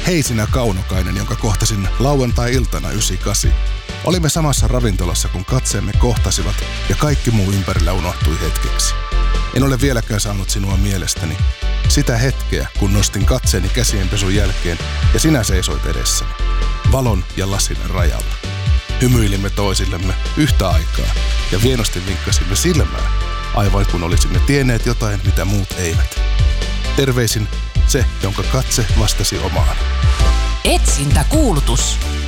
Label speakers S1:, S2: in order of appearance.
S1: Hei sinä kaunokainen, jonka kohtasin lauantai-iltana 98. Olimme samassa ravintolassa, kun katseemme kohtasivat ja kaikki muu ympärillä unohtui hetkeksi. En ole vieläkään saanut sinua mielestäni. Sitä hetkeä, kun nostin katseeni käsienpesun jälkeen ja sinä seisoit edessäni. Valon ja lasin rajalla. Hymyilimme toisillemme yhtä aikaa ja vienosti vinkkasimme silmää, aivan kun olisimme tienneet jotain, mitä muut eivät. Terveisin se, jonka katse vastasi omaan.
S2: Etsintäkuulutus.